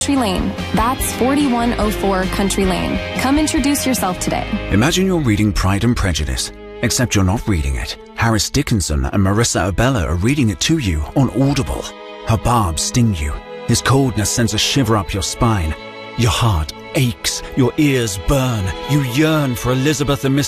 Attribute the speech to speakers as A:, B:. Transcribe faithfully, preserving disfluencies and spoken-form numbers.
A: Country Lane. That's forty-one oh four Country Lane. Come introduce yourself today.
B: Imagine you're reading Pride and Prejudice, except you're not reading it. Harris Dickinson and Marissa Abella are reading it to you on Audible. Her barbs sting you. His coldness sends a shiver up your spine. Your heart aches. Your ears burn. You yearn for Elizabeth and Mister